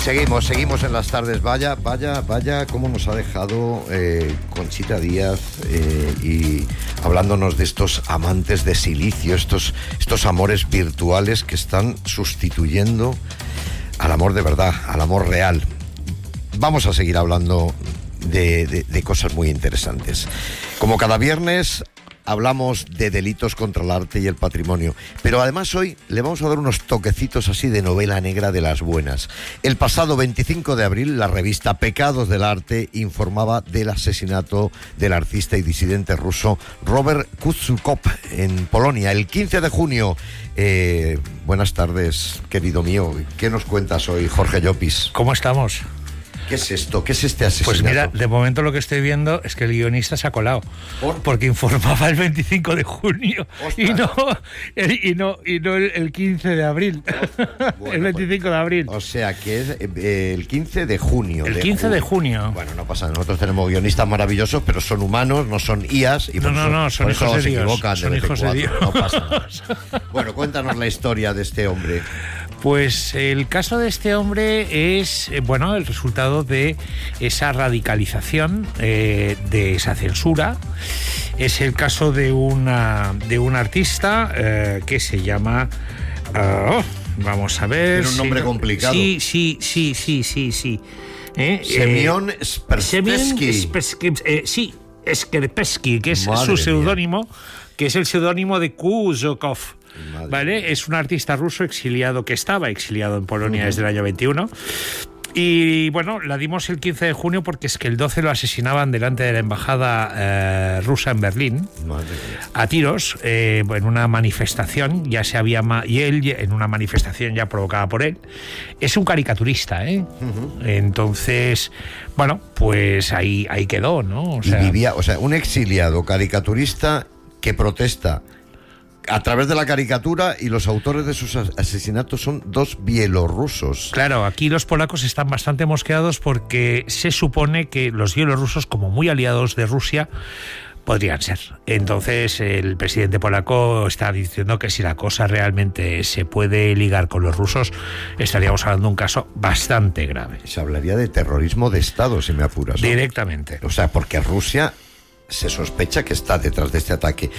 Seguimos en las tardes. Vaya, cómo nos ha dejado Conchita Díaz y hablándonos de estos amantes de silicio, estos amores virtuales que están sustituyendo al amor de verdad, al amor real. Vamos a seguir hablando de cosas muy interesantes. Como cada viernes, hablamos de delitos contra el arte y el patrimonio, pero además hoy le vamos a dar unos toquecitos así de novela negra de las buenas. El pasado 25 de abril, la revista Pecados del Arte informaba del asesinato del artista y disidente ruso Robert Kuczukov en Polonia. El 15 de junio, buenas tardes, querido mío. ¿Qué nos cuentas hoy, Jorge Llopis? ¿Cómo estamos? ¿Qué es esto? ¿Qué es este asesinato? Pues mira, de momento lo que estoy viendo es que el guionista se ha colado. Porque informaba el 25 de junio y no el 15 de abril. Bueno, el 25 de abril. O sea, que es el 15 de junio. El 15 de junio. Bueno, no pasa nada. Nosotros tenemos guionistas maravillosos, pero son humanos, no son IAs. Y son hijos de Dios. Son hijos de Dios. No pasa nada. Bueno, cuéntanos la historia de este hombre. Pues el caso de este hombre es, el resultado de esa radicalización, de esa censura. Es el caso de un artista que se llama... vamos a ver... Tiene un nombre complicado. Sí. Semyon Skerpesky, que es su seudónimo, que es el seudónimo de Kuczukov. ¿Vale? Es un artista ruso exiliado, que estaba exiliado en Polonia desde el año 21. Y bueno, la dimos el 15 de junio porque es que el 12 lo asesinaban delante de la embajada rusa en Berlín, a tiros, en una manifestación. Y él, en una manifestación ya provocada por él, es un caricaturista, Entonces, pues ahí quedó, ¿no? Y vivía, un exiliado caricaturista que protesta a través de la caricatura, y los autores de sus asesinatos son dos bielorrusos. Claro, aquí los polacos están bastante mosqueados porque se supone que los bielorrusos, como muy aliados de Rusia, podrían ser. Entonces el presidente polaco está diciendo que si la cosa realmente se puede ligar con los rusos, estaríamos hablando de un caso bastante grave. Se hablaría de terrorismo de Estado, si me apuras, ¿no? Directamente. O sea, porque Rusia se sospecha que está detrás de este ataque.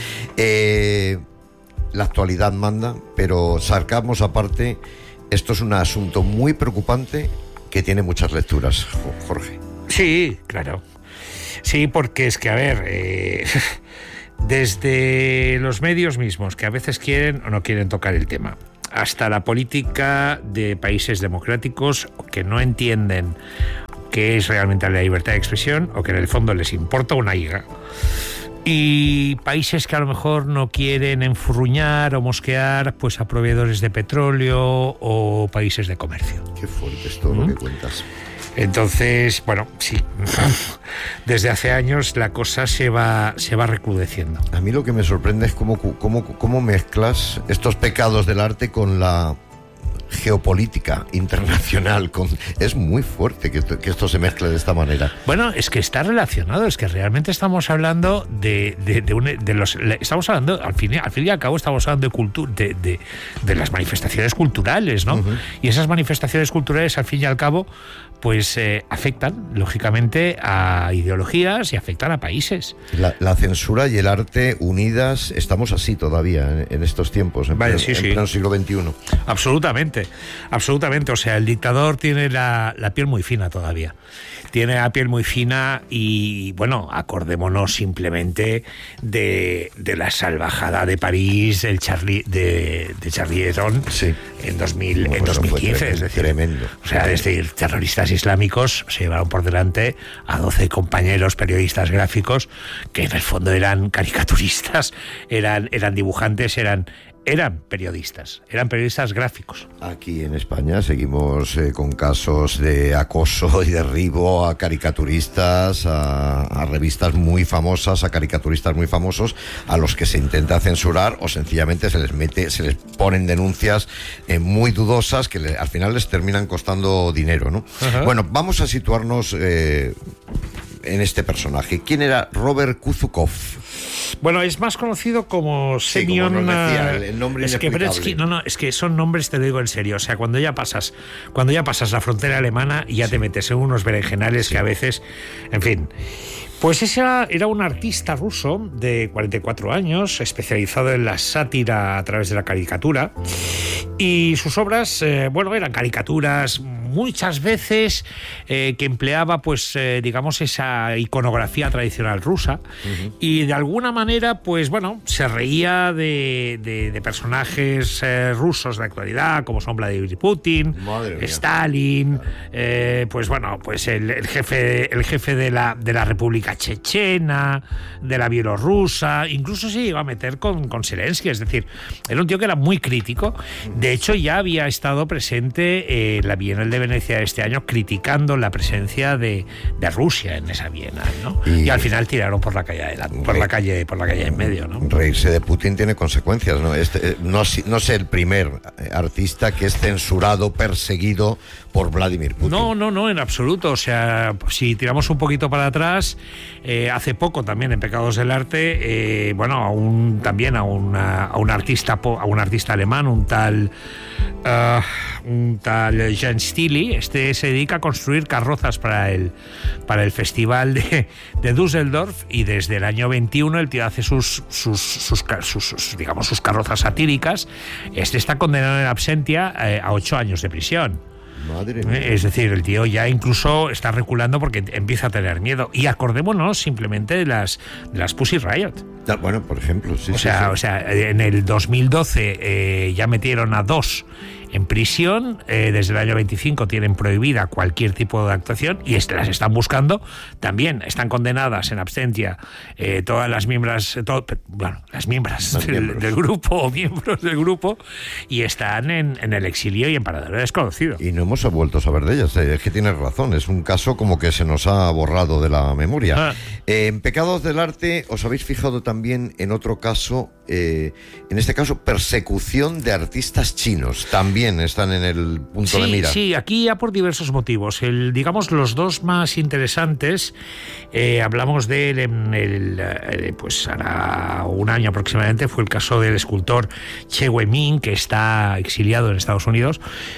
La actualidad manda, pero sarcasmos aparte, esto es un asunto muy preocupante que tiene muchas lecturas, Jorge. Sí, claro. Sí, porque es que, desde los medios mismos, que a veces quieren o no quieren tocar el tema, hasta la política de países democráticos que no entienden qué es realmente la libertad de expresión, o que en el fondo les importa una higa. Y países que a lo mejor no quieren enfurruñar o mosquear pues a proveedores de petróleo o países de comercio. Qué fuerte es todo lo que cuentas. Entonces, sí, desde hace años la cosa se va recrudeciendo. A mí lo que me sorprende es cómo mezclas estos pecados del arte con la geopolítica internacional. Es muy fuerte que esto se mezcle de esta manera. Bueno, es que está relacionado, es que realmente estamos hablando estamos hablando, al fin y al cabo estamos hablando de las manifestaciones culturales, ¿no? Y esas manifestaciones culturales, al fin y al cabo, pues afectan, lógicamente, a ideologías y afectan a países. La censura y el arte unidas, estamos así todavía en estos tiempos, en pleno siglo XXI. Absolutamente. O sea, el dictador tiene la piel muy fina todavía. Tiene la piel muy fina y, acordémonos simplemente de la salvajada de París, de Charlie Hebdo, en 2015. Es decir, tremendo. O sea, terroristas islámicos se llevaron por delante a 12 compañeros periodistas gráficos que en el fondo eran caricaturistas, eran dibujantes, eran periodistas gráficos. Aquí en España seguimos con casos de acoso y derribo a caricaturistas, a revistas muy famosas, a caricaturistas muy famosos, a los que se intenta censurar o sencillamente se les ponen denuncias muy dudosas que al final les terminan costando dinero, ¿no? Bueno, vamos a situarnos en este personaje. ¿Quién era Robert Kuzukov? Bueno, es más conocido como Semyon. El nombre es que Bretsky, es que son nombres, te lo digo en serio. O sea, cuando ya pasas la frontera alemana y ya te metes en unos berenjenales que a veces, en fin. Pues ese era un artista ruso de 44 años, especializado en la sátira a través de la caricatura. Y sus obras, eran caricaturas muchas veces que empleaba, pues, digamos, esa iconografía tradicional rusa. Y de alguna manera, pues, se reía de personajes rusos de actualidad, como son Vladimir Putin, Stalin, el jefe de la República Chechena, de la Bielorrusa, incluso se llegó a meter con Zelensky. Es decir, era un tío que era muy crítico. De hecho, ya había estado presente en la Bienal de Venecia de este año, criticando la presencia de Rusia en esa Bienal, ¿no? Y al final tiraron por la calle en medio, ¿no? Reírse de Putin tiene consecuencias, ¿no? No es el primer artista que es censurado, perseguido por Vladimir Putin. No, en absoluto. O sea, si tiramos un poquito para atrás, hace poco también en Pecados del Arte, a un artista alemán, un tal Jan Stili. Este se dedica a construir carrozas para el festival de Düsseldorf, y desde el año 21 el tío hace sus carrozas satíricas. Este está condenado en absentia a 8 años de prisión. Madre mía. Es decir, el tío ya incluso está reculando porque empieza a tener miedo. Y acordémonos simplemente de las Pussy Riot. Bueno, por ejemplo, sí. O sea, en el 2012 ya metieron a 2 en prisión. Desde el año 25 tienen prohibida cualquier tipo de actuación y las están buscando. También están condenadas en absentia todas las miembros del grupo o miembros del grupo, y están en el exilio y en paradero desconocido. Y no hemos vuelto a saber de ellas. Es que tienes razón, es un caso como que se nos ha borrado de la memoria. En Pecados del Arte os habéis fijado también en otro caso, en este caso persecución de artistas chinos. También están en el punto de mira. Sí, aquí ya por diversos motivos. Los dos más interesantes, hablamos de él pues hará un año aproximadamente, fue el caso del escultor Che Guiming, que está exiliado en Estados Unidos.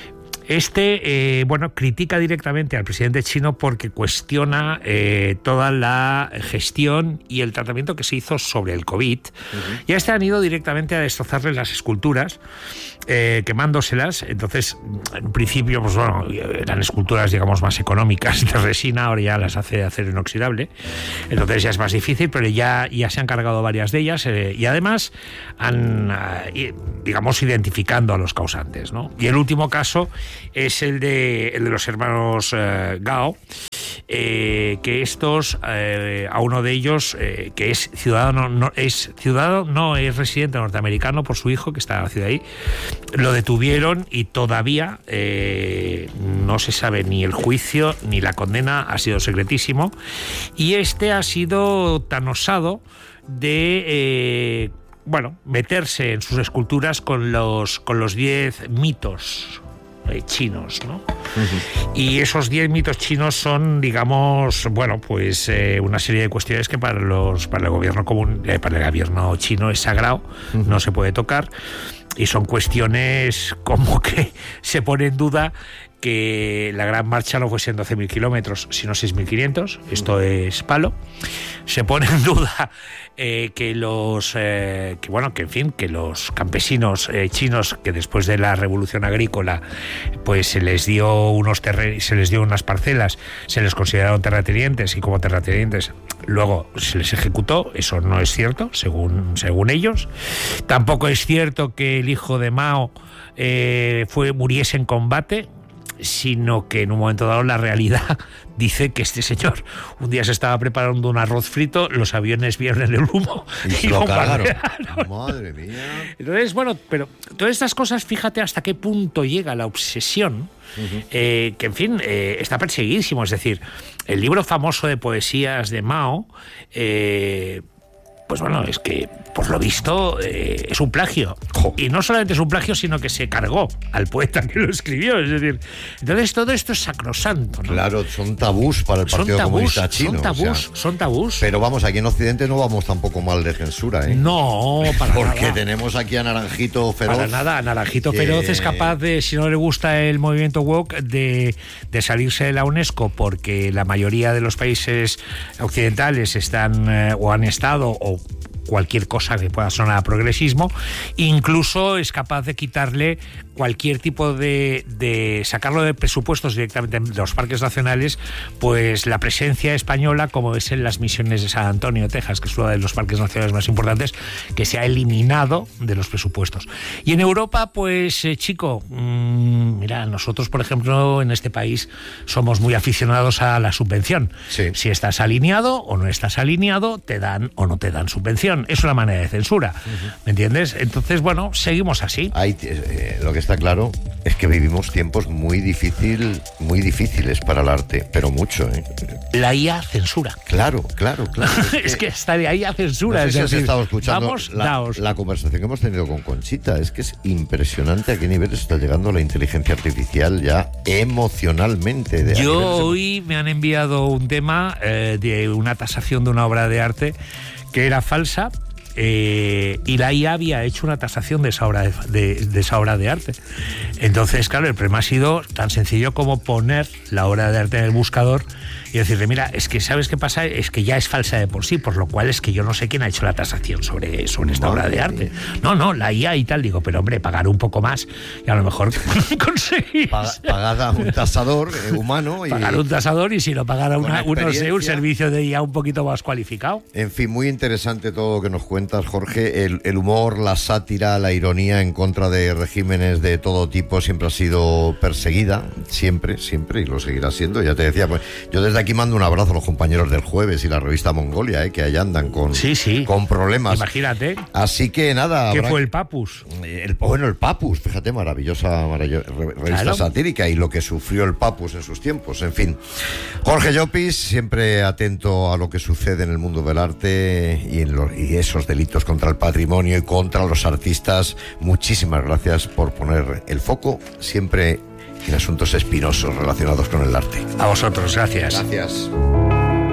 Critica directamente al presidente chino porque cuestiona toda la gestión y el tratamiento que se hizo sobre el COVID. Y han ido directamente a destrozarle las esculturas, quemándoselas. Entonces, en principio, eran esculturas, digamos, más económicas de resina, ahora ya las hace de acero inoxidable. Entonces ya es más difícil, pero ya se han cargado varias de ellas, y además han, identificando a los causantes, ¿no? Y el último caso es el de los hermanos Gao, que estos, a uno de ellos, que es ciudadano, no es residente norteamericano por su hijo, que está nacido ahí, lo detuvieron y todavía no se sabe ni el juicio ni la condena, ha sido secretísimo, y este ha sido tan osado de meterse en sus esculturas con los 10 mitos chinos, ¿no? Y esos 10 mitos chinos son, digamos, una serie de cuestiones que para el gobierno chino es sagrado, no se puede tocar, y son cuestiones como que se pone en duda que la Gran Marcha no fuesen 12.000 kilómetros, sino 6.500. Esto es palo. Se pone en duda que los campesinos chinos, que después de la revolución agrícola, pues se les dio unas parcelas, se les consideraron terratenientes, y como terratenientes luego se les ejecutó. Eso no es cierto, según ellos. Tampoco es cierto que el hijo de Mao muriese en combate, sino que en un momento dado la realidad dice que este señor un día se estaba preparando un arroz frito, los aviones vieron el humo y lo cargaron. Madre mía. Entonces, pero todas estas cosas, fíjate hasta qué punto llega la obsesión, que en fin, está perseguidísimo. Es decir, el libro famoso de poesías de Mao, Pues bueno, es que, por lo visto, es un plagio. Y no solamente es un plagio, sino que se cargó al poeta que lo escribió. Es decir, entonces todo esto es sacrosanto, ¿no? Claro, son tabús para el Partido Comunista Chino. Son tabús. Pero vamos, aquí en Occidente no vamos tampoco mal de censura, ¿eh? No, para nada. Porque tenemos aquí a Naranjito Feroz. Para nada, Naranjito Feroz es capaz de, si no le gusta el movimiento woke, de salirse de la UNESCO, porque la mayoría de los países occidentales están o han estado o cualquier cosa que pueda sonar a progresismo. Incluso es capaz de quitarle cualquier tipo de sacarlo de presupuestos directamente de los parques nacionales, pues la presencia española, como es en las misiones de San Antonio, Texas, que es uno de los parques nacionales más importantes, que se ha eliminado de los presupuestos. Y en Europa, pues chico, mira, nosotros, por ejemplo, en este país somos muy aficionados a la subvención. Sí. Si estás alineado o no estás alineado, te dan o no te dan subvención. Es una manera de censura, ¿me entiendes? Entonces, bueno, seguimos así. Lo que está claro es que vivimos tiempos muy difíciles para el arte, pero mucho, ¿eh? La IA censura. Claro. Es que hasta de ahí a censura. No sé si has estado escuchando vamos, la conversación que hemos tenido con Conchita. Es que es impresionante a qué nivel está llegando la inteligencia artificial ya emocionalmente. Hoy me han enviado un tema de una tasación de una obra de arte que era falsa, y la IA había hecho una tasación de esa obra de arte. Entonces, claro, el problema ha sido tan sencillo como poner la obra de arte en el buscador y decirle, mira, es que ¿sabes qué pasa? Es que ya es falsa de por sí, por lo cual es que yo no sé quién ha hecho la tasación sobre esta obra de arte. No, la IA y tal. Digo, pero hombre, pagar un poco más y a lo mejor conseguís. Pagar a un tasador humano. Pagar un tasador y si no pagar un servicio de IA un poquito más cualificado. En fin, muy interesante todo lo que nos cuentas, Jorge. El humor, la sátira, la ironía en contra de regímenes de todo tipo siempre ha sido perseguida, siempre, y lo seguirá siendo. Ya te decía, pues yo desde aquí mando un abrazo a los compañeros del Jueves y la revista Mongolia, que allá andan con problemas. Imagínate. Así que nada. ¿Qué fue el Papus? El Papus, fíjate, maravillosa revista satírica, y lo que sufrió el Papus en sus tiempos. En fin, Jorge Llopis, siempre atento a lo que sucede en el mundo del arte y esos delitos contra el patrimonio y contra los artistas. Muchísimas gracias por poner el foco siempre en asuntos espinosos relacionados con el arte. A vosotros, gracias. Gracias.